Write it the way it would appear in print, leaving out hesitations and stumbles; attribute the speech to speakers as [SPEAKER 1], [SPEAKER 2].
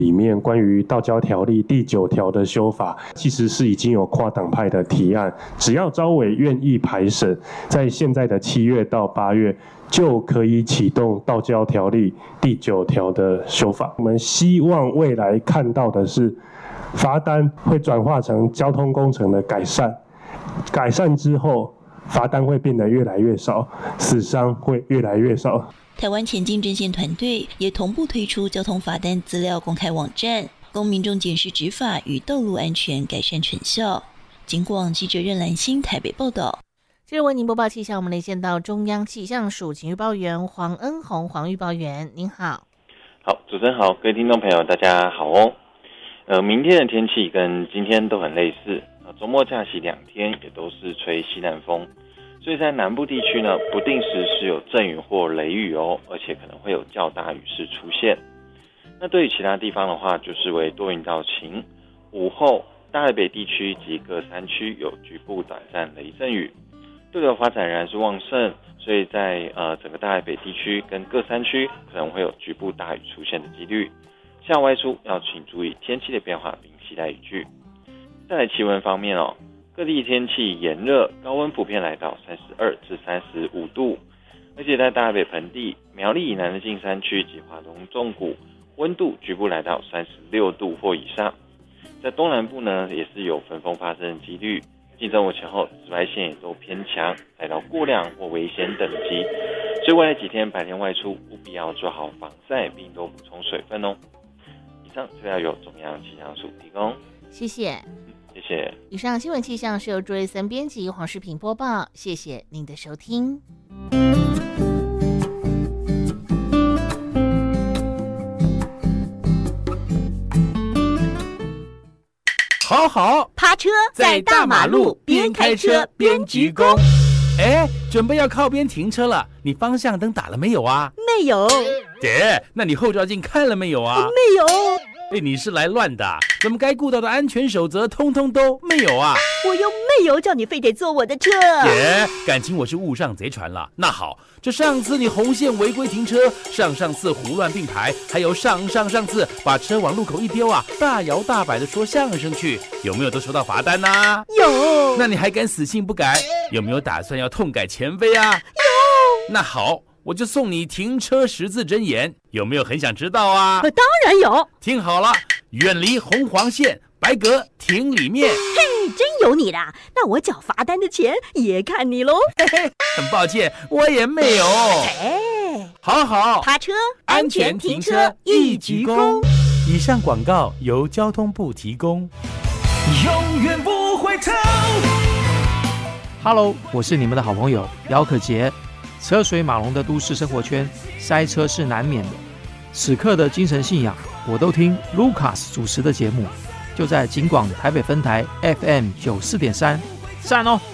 [SPEAKER 1] 里面关于道交条例第9条的修法，其实是已经有跨党派的提案，只要召委愿意排审，在现在的7月到8月就可以启动道交条例第9条的修法。我们希望未来看到的是罚单会转化成交通工程的改善，改善之后罚单会变得越来越少，死伤会越来越少。
[SPEAKER 2] 台湾前进阵线团队也同步推出交通罚单资料公开网站，供民众检视执法与道路安全改善成效。警广记者任兰心台北报道。
[SPEAKER 3] 接着为您播报气象，我们连线到中央气象署情预报员黄恩宏，黄预报员您好。
[SPEAKER 4] 好，主持人好，各位听众朋友大家好哦。明天的天气跟今天都很类似，周末假期2天也都是吹西南风，所以在南部地区呢，不定时是有阵雨或雷雨哦，而且可能会有较大雨势出现。那对于其他地方的话，就是为多云到晴，午后大台北地区及各山区有局部短暂雷阵雨。对流发展仍然是旺盛，所以在整个大台北地区跟各山区可能会有局部大雨出现的几率。下外出要请注意天气的变化并携带雨具。再来气温方面哦，各地天气炎热，高温普遍来到32至35度，而且在大台北盆地、苗栗以南的近山区及华东纵谷，温度局部来到36度或以上。在东南部呢，也是有焚风发生的几率。近中午前后，紫外线也都偏强，来到过量或危险等级，所以未来几天白天外出务必要做好防晒，并多补充水分哦。以上资料由中央气象署提供，
[SPEAKER 3] 谢谢。
[SPEAKER 4] 谢谢。
[SPEAKER 3] 以上新闻气象是由朱瑞森编辑，黄世平播报，谢谢您的收听。
[SPEAKER 5] 好好
[SPEAKER 6] 趴车
[SPEAKER 5] 在大马路边开车边鞠躬。哎，准备要靠边停车了，你方向灯打了没有啊？
[SPEAKER 6] 没有。
[SPEAKER 5] 姐，那你后照镜看了没有啊？
[SPEAKER 6] 没有。
[SPEAKER 5] 哎，你是来乱的，怎么该顾到的安全守则通通都没有啊？
[SPEAKER 6] 我又没有叫你非得坐我的车。
[SPEAKER 5] 姐，感情我是误上贼船了。那好，这上次你红线违规停车，上次胡乱并排，还有上次把车往路口一丢啊，大摇大摆的说相声去，有没有都收到罚单啊？
[SPEAKER 6] 有。
[SPEAKER 5] 那你还敢死性不改？有没有打算要痛改前非啊？有。那好，我就送你停车10字真言，有没有很想知道啊？
[SPEAKER 6] 当然有。
[SPEAKER 5] 听好了，远离红黄线，白格停里面。
[SPEAKER 6] 嘿，真有你啦！那我缴罚单的钱也看你喽。
[SPEAKER 5] 嘿嘿，很抱歉，我也没有。
[SPEAKER 6] 哎，
[SPEAKER 5] 好，
[SPEAKER 6] 趴车
[SPEAKER 5] 安全停车一鞠躬。以上广告由交通部提供。
[SPEAKER 7] 永远不回头。
[SPEAKER 8] Hello， 我是你们的好朋友姚可杰。车水马龙的都市生活圈，塞车是难免的。此刻的精神信仰，我都听 Lucas 主持的节目，就在警广台北分台 FM 94.3，赞哦。